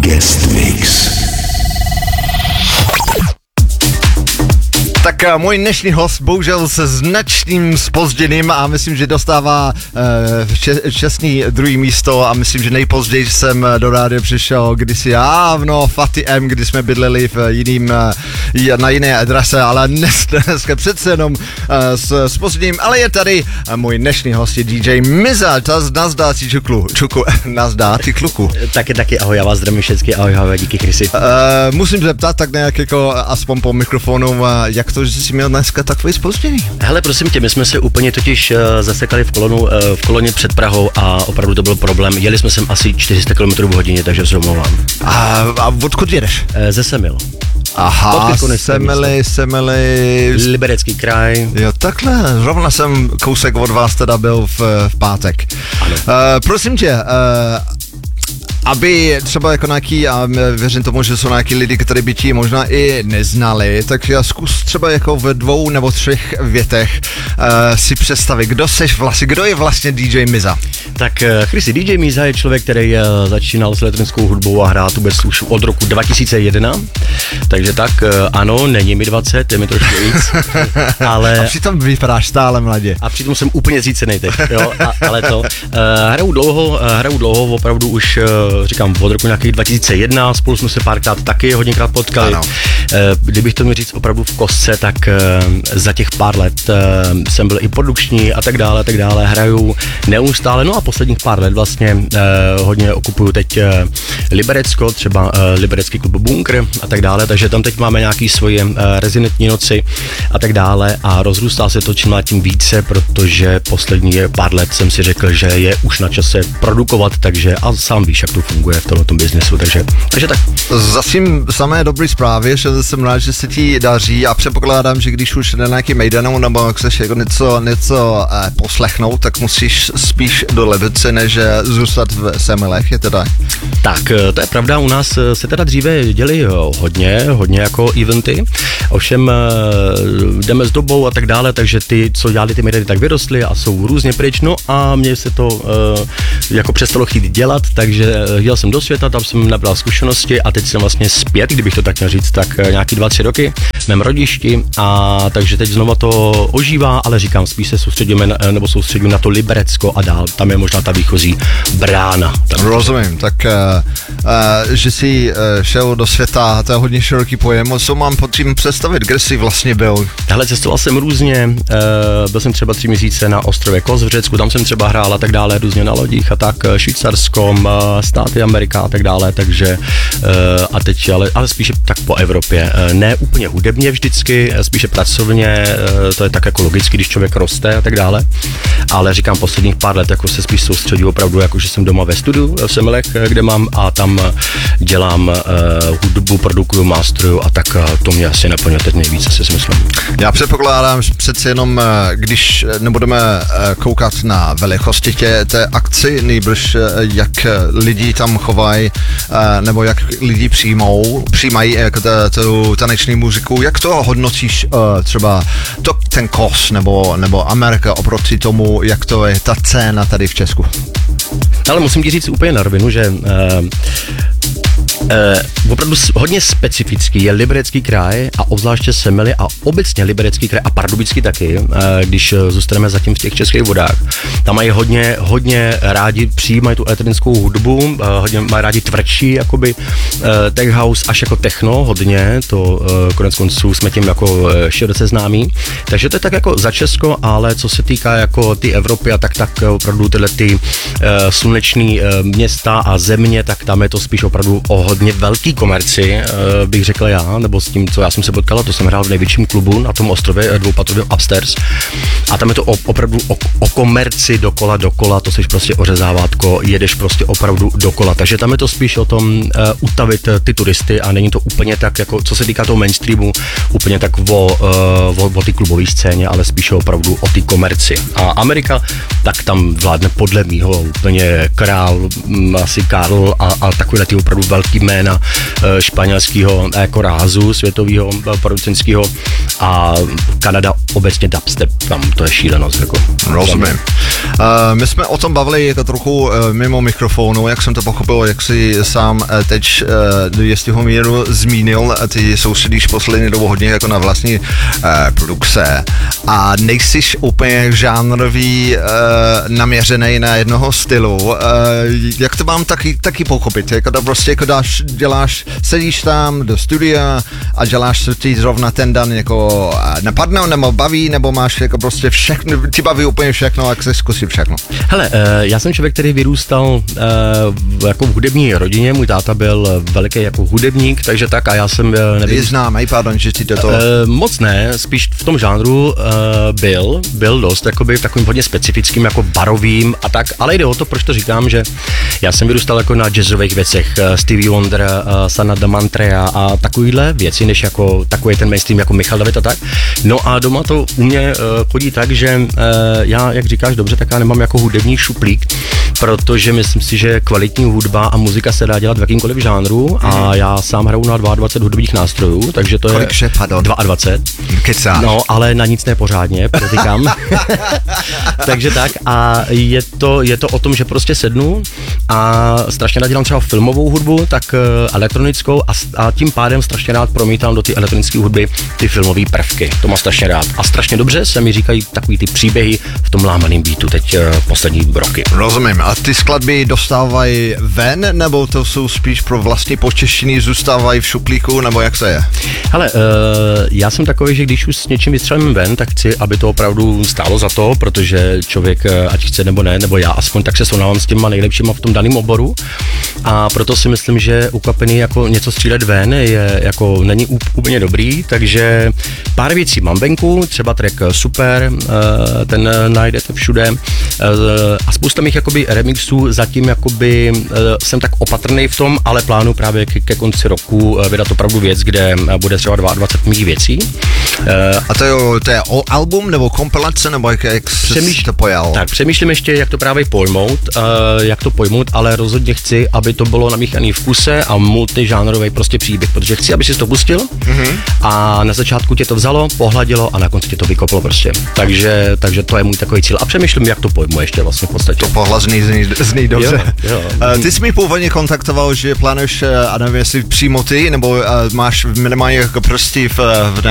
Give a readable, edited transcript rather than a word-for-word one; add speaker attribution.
Speaker 1: Guest Mix.
Speaker 2: Tak můj dnešní host bohužel se značným zpožděním a myslím, že dostává čestný druhý místo a myslím, že nejpozději jsem do rádia přišel kdysi Fatty M, kdy jsme bydleli na jiné adrese, ale dneska přece jenom s zpožděním, ale je tady můj dnešní host je DJ Miza, nazdá ti čuku, nazdá ti kluku.
Speaker 3: Taky ahoj, já vás zdravím všechny, ahoj, díky Chrisi.
Speaker 2: Musím zeptat tak nějak jako aspoň po mikrofonu, jak to, že jsi měl dneska takový zpoždění? Hele, prosím tě, my jsme se úplně totiž zasekali v koloně před Prahou a opravdu to byl problém. Jeli jsme sem asi 400 km v hodině, takže se omlouvám. A odkud jedeš?
Speaker 3: Ze Semil.
Speaker 2: Aha, Semily.
Speaker 3: Liberecký kraj.
Speaker 2: Jo, takhle, zrovna jsem kousek od vás teda byl v pátek.
Speaker 3: Ano.
Speaker 2: Prosím tě, aby třeba jako nějaký, a věřím tomu, že jsou nějaký lidi, kteří by ti možná i neznali, tak já zkus třeba jako ve 2 nebo 3 větech si představit, kdo je vlastně DJ Miza.
Speaker 3: Tak Chrisi, DJ Miza je člověk, který začínal s elektronickou hudbou a hrát vůbec už od roku 2001, takže tak ano, není mi 20, je mi trošku víc, ale...
Speaker 2: A přitom vypadáš stále mladě.
Speaker 3: A přitom jsem úplně zřícenej teď, jo, ale to, hraju dlouho, opravdu už říkám od roku nějakých 2001, spolu jsme se párkrát taky hodněkrát potkali.
Speaker 2: Ano.
Speaker 3: Kdybych to měl říct opravdu v kostce, tak za těch pár let jsem byl i produkční a tak dále, hraju neustále, no a posledních pár let vlastně hodně okupuju teď Liberecko, třeba Liberecký klub Bunkr a tak dále, takže tam teď máme nějaký svoje rezidentní noci a tak dále a rozrůstá se to čím dál tím více, protože poslední pár let jsem si řekl, že je už na čase produkovat, takže a sám víš, jak to funguje v tomto biznesu, takže tak.
Speaker 2: Zatím samé dobré zprávy, že jsem rád, že se ti daří a předpokládám, že když už na nějaký mejdanu nebo chceš jako něco poslechnout, tak musíš spíš do Levice, než zůstat v Semilech, je teda?
Speaker 3: Tak, to je pravda, u nás se teda dříve děli hodně jako eventy, ovšem jdeme s dobou a tak dále, takže ty, co dělali ty mejdany, tak vyrostly a jsou různě pryč, no a mně se to jako přestalo chtít dělat, takže jel jsem do světa, tam jsem nabral zkušenosti a teď jsem vlastně zpět, kdybych to tak měl říct, tak nějaký 2-3 roky v mém rodišti a takže teď znova to ožívá, ale říkám, spíš se soustředím na to Liberecko a dál, tam je možná ta výchozí brána.
Speaker 2: Rozumím, tak že jsi šel do světa, to je hodně široký pojem, co mám pod tím představit, kde jsi vlastně byl?
Speaker 3: Hele, cestoval jsem různě, byl jsem třeba 3 měsíce na ostrově Kos v Řecku, tam jsem třeba hrál a tak dále, různě na lodích a tak, Švýcarsko, státy Amerika a tak dále, takže a teď ale spíše tak po Evropě, ne úplně hudebně vždycky, spíše pracovně, to je tak jako logicky, když člověk roste a tak dále, ale říkám posledních pár let jako se spíš soustředím opravdu, jako že jsem doma ve studiu v Semilech, kde mám a tam dělám hudbu, produkuju, masteruju a tak to mě asi naplňuje teď nejvíc, asi si myslím.
Speaker 2: Já předpokládám, že přece jenom, když nebudeme koukat na velikosti té akci, nejbrž jak lidi tam chovají, nebo jak lidi přijímají jako tu taneční muziku, jak to hodnotíš třeba ten Kos nebo Amerika oproti tomu, jak to je ta scéna tady v Česku?
Speaker 3: Ale musím ti říct úplně na rovinu, že opravdu hodně specifický je Liberecký kraj a obzvláště Semily a obecně Liberecký kraj a Pardubický taky, když zůstaneme zatím v těch českých vodách. Tam mají hodně rádi, přijímají tu elektronickou hudbu, hodně mají rádi tvrdší, jakoby tech house až jako techno, hodně, to konec konců jsme tím jako široce známí. Takže to je tak jako za Česko, ale co se týká jako ty Evropy a tak opravdu tyhle ty sluneční města a země, tak tam je to spíš opravdu o hodně velký komerci, bych řekl já, nebo s tím, co já jsem se potkal, to jsem hrál v největším klubu na tom ostrově, 2patrovém Upstairs. A tam je to opravdu o komerci dokola, to seš prostě ořezávátko, jedeš prostě opravdu dokola. Takže tam je to spíš o tom utavit ty turisty a není to úplně tak, jako co se týká toho mainstreamu, úplně tak o ty klubové scéně, ale spíš opravdu o ty komerci. A Amerika, tak tam vládne podle mýho úplně král, asi Karl a takové ty opravdu velký jména, španělského jako rázu světového producentského a Kanada obecně dubstep, tam to je šílenost. Jako.
Speaker 2: Rozumím. My jsme o tom bavili jako trochu mimo mikrofonu, jak jsem to pochopil, jak si sám teď do jistého míru zmínil, ty soustředíš poslední dobu hodně jako na vlastní produkce a nejsi úplně žánrový naměřený na jednoho stylu. Jak to mám taky pochopit? Jako to prostě jako děláš, sedíš tam do studia a děláš, co ti zrovna ten den jako napadne, nebo baví, nebo máš jako prostě všechno, ti baví úplně všechno a chceš zkusit všechno.
Speaker 3: Hele, já jsem člověk, který vyrůstal jako v hudební rodině, můj táta byl veliký jako hudebník, takže tak a já jsem
Speaker 2: Je známý, pardon, že ti to...
Speaker 3: moc ne, spíš v tom žánru byl dost jakoby v takovým hodně specifickým jako barovým a tak, ale jde o to, proč to říkám, že já jsem vyrůstal jako na jazzových věcech, Stevie Wonder, Sana Damantrea a takovýhle věci, než jako takový ten mainstream jako Michal David a tak. No a doma to u mě chodí tak, že já, jak říkáš dobře, tak já nemám jako hudební šuplík, protože myslím si, že kvalitní hudba a muzika se dá dělat v jakýmkoliv žánru a já sám hraju na 22 hudebních nástrojů, takže to
Speaker 2: Kolik
Speaker 3: je...
Speaker 2: pardon?
Speaker 3: 22.
Speaker 2: Kecáš.
Speaker 3: No, ale na nic nepořádně, podotýkám. Takže tak a je to o tom, že prostě sednu a strašně rád dělám třeba filmovou hudbu, tak elektronickou a tím pádem strašně rád promítám do ty elektronické hudby ty filmové prvky. To mám strašně rád. A strašně dobře se mi říkají takový ty příběhy v tom lámaném beatu teď poslední roky.
Speaker 2: Rozumím. A ty skladby dostávají ven, nebo to jsou spíš pro vlastní potěšení, zůstávají v šuplíku, nebo jak se je?
Speaker 3: Hele, já jsem takový, že když už s něčím vystřelím ven, tak chci, aby to opravdu stálo za to, protože člověk, ať chce nebo ne, nebo já aspoň tak se srovnávám s těma nejlepšíma v tom daném oboru. A proto si myslím, že ukvapený jako něco střílet ven je jako není úplně dobrý, takže pár věcí mám venku, třeba track Super, ten najdete všude a spousta mých jakoby remixů zatím jakoby jsem tak opatrný v tom, ale plánu právě ke konci roku vydat opravdu věc, kde bude třeba 22 mých věcí.
Speaker 2: A to je album nebo kompilace, nebo jak jsi to pojal?
Speaker 3: Tak přemýšlím ještě, jak to právě pojmout, ale rozhodně chci, aby to bylo namíchaný v kuse a multižánrový prostě příběh, protože chci, aby si to pustil a na začátku tě to vzalo, pohladilo a na konci tě to vykoplo prostě. Takže to je můj takový cíl. A přemýšlím, jak to pojmu ještě vlastně v podstatě.
Speaker 2: To pohlazný zní dobře.
Speaker 3: Jo.
Speaker 2: Ty jsi mi původně kontaktoval, že plánuješ, a nevím, jestli přímo ty, nebo máš minimálně jako prsty v